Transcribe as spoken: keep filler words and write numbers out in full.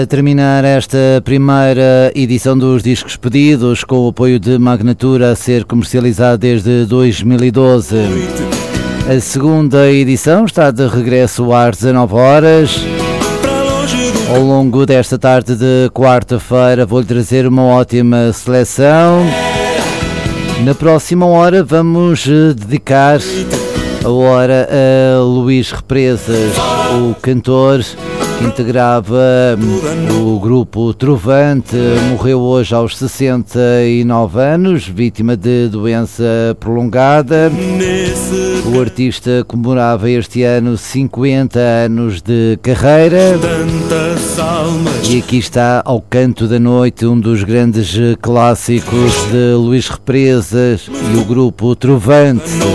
A terminar esta primeira edição dos Discos Pedidos, com o apoio de Magnatura, a ser comercializado desde dois mil e doze. A segunda edição está de regresso às dezanove horas. Ao longo desta tarde de quarta-feira vou-lhe trazer uma ótima seleção. Na próxima hora vamos dedicar a hora a Luís Represas, o cantor que integrava o grupo Trovante. Morreu hoje aos sessenta e nove anos, vítima de doença prolongada. O artista comemorava este ano cinquenta anos de carreira. E aqui está Ao Canto da Noite, um dos grandes clássicos de Luís Represas e o grupo Trovante.